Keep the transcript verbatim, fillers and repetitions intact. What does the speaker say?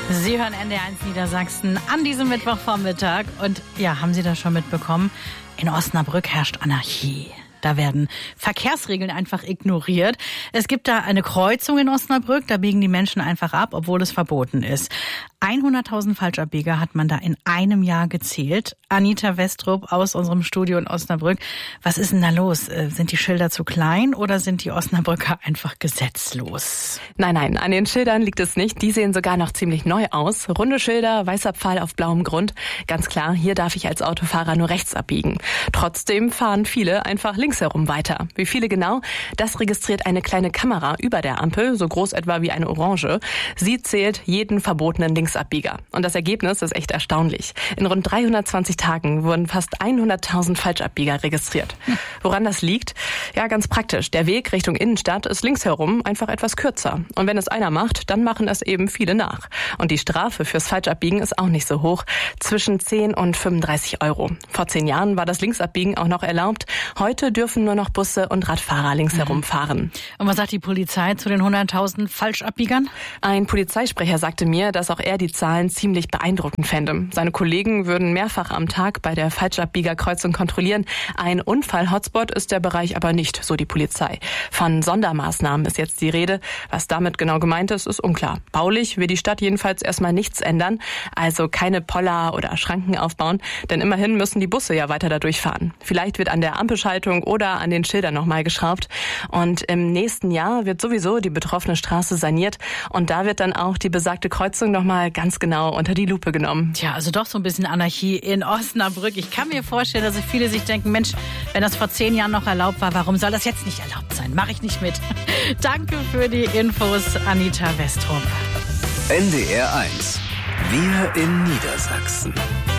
Sie hören N D R eins Niedersachsen an diesem Mittwochvormittag. Und ja, haben Sie das schon mitbekommen? In Osnabrück herrscht Anarchie. Da werden Verkehrsregeln einfach ignoriert. Es gibt da eine Kreuzung in Osnabrück, da biegen die Menschen einfach ab, obwohl es verboten ist. hunderttausend Falschabbieger hat man da in einem Jahr gezählt. Anita Westrup aus unserem Studio in Osnabrück. Was ist denn da los? Sind die Schilder zu klein oder sind die Osnabrücker einfach gesetzlos? Nein, nein, an den Schildern liegt es nicht. Die sehen sogar noch ziemlich neu aus. Runde Schilder, weißer Pfahl auf blauem Grund. Ganz klar, hier darf ich als Autofahrer nur rechts abbiegen. Trotzdem fahren viele einfach links herum weiter. Wie viele genau? Das registriert eine kleine Kamera über der Ampel, so groß etwa wie eine Orange. Sie zählt jeden verbotenen Linksabbieger. Und das Ergebnis ist echt erstaunlich. In rund dreihundertzwanzig Tagen wurden fast hunderttausend Falschabbieger registriert. Woran das liegt? Ja, ganz praktisch. Der Weg Richtung Innenstadt ist links herum einfach etwas kürzer. Und wenn es einer macht, dann machen es eben viele nach. Und die Strafe fürs Falschabbiegen ist auch nicht so hoch. Zwischen zehn und fünfunddreißig Euro. Vor zehn Jahren war das Linksabbiegen auch noch erlaubt. Heute dürfen nur noch Busse und Radfahrer links herum fahren. Und was sagt die Polizei zu den hunderttausend Falschabbiegern? Ein Polizeisprecher sagte mir, dass auch er die Zahlen ziemlich beeindruckend fände. Seine Kollegen würden mehrfach am Tag bei der Falschabbiegerkreuzung kontrollieren. Ein Unfall-Hotspot ist der Bereich aber nicht, so die Polizei. Von Sondermaßnahmen ist jetzt die Rede. Was damit genau gemeint ist, ist unklar. Baulich will die Stadt jedenfalls erstmal nichts ändern. Also keine Poller oder Schranken aufbauen. Denn immerhin müssen die Busse ja weiter da durchfahren. Vielleicht wird an der Ampelschaltung oder an den Schildern nochmal geschraubt. Und im nächsten Jahr wird sowieso die betroffene Straße saniert. Und da wird dann auch die besagte Kreuzung nochmal ganz genau unter die Lupe genommen. Tja, also doch so ein bisschen Anarchie in Osnabrück. Ich kann mir vorstellen, dass viele sich denken, Mensch, wenn das vor zehn Jahren noch erlaubt war, warum soll das jetzt nicht erlaubt sein? Mache ich nicht mit. Danke für die Infos, Anita Westrup. N D R eins. Wir in Niedersachsen.